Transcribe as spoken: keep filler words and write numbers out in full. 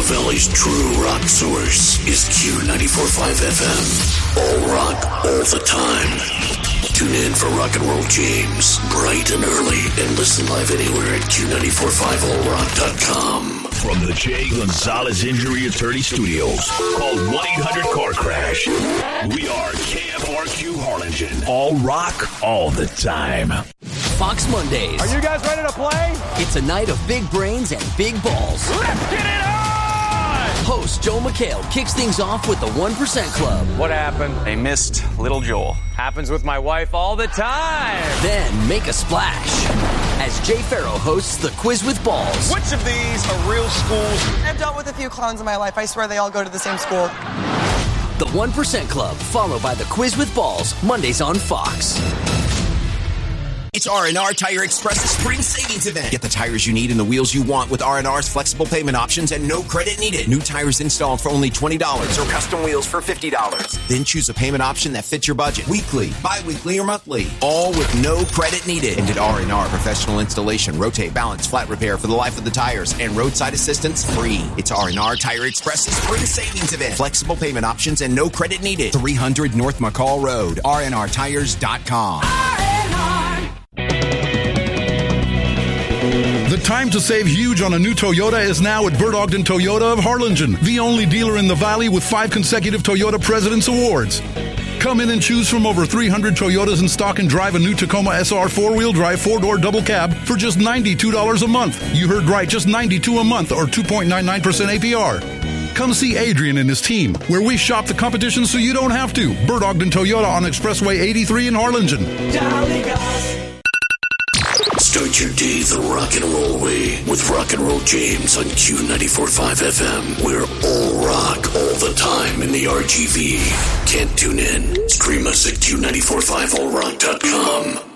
Valley's true rock source is Q ninety-four point five F M. All rock, all the time. Tune in for Rock and Roll James, bright and early, and listen live anywhere at Q nine four five all rock dot com. From the Jay Gonzalez Injury Attorney Studios, called one eight hundred car crash. We are K F R Q Harlingen. All rock, all the time. Fox Mondays. Are you guys ready to play? It's a night of big brains and big balls. Let's get it on! Host Joe McHale kicks things off with the one percent Club. What happened? They missed little Joel. Happens with my wife all the time. Then make a splash as Jay Farrow hosts the Quiz with Balls. Which of these are real schools? I've dealt with a few clowns in my life. I swear they all go to the same school. The one percent Club, followed by the Quiz with Balls, Mondays on Fox. It's R and R Tire Express's spring savings event. Get the tires you need and the wheels you want with R and R's flexible payment options and no credit needed. New tires installed for only twenty dollars or custom wheels for fifty dollars. Then choose a payment option that fits your budget. Weekly, bi-weekly, or monthly. All with no credit needed. And at R and R, professional installation, rotate, balance, flat repair for the life of the tires, and roadside assistance free. It's R and R Tire Express's spring savings event. Flexible payment options and no credit needed. three hundred North McCall Road. R and R tires dot com. The time to save huge on a new Toyota is now at Bert Ogden Toyota of Harlingen, the only dealer in the Valley with five consecutive Toyota President's Awards. Come in and choose from over three hundred Toyotas in stock and drive a new Tacoma S R four-wheel drive four-door double cab for just ninety-two dollars a month. You heard right, just ninety-two dollars a month or two point nine nine percent A P R. Come see Adrian and his team, where we shop the competition so you don't have to. Bert Ogden Toyota on Expressway eighty-three in Harlingen. Start your day the rock and roll way with Rock and Roll James on Q ninety-four point five F M. We're all rock all the time in the R G V. Can't tune in? Stream us at Q nine four five all rock dot com.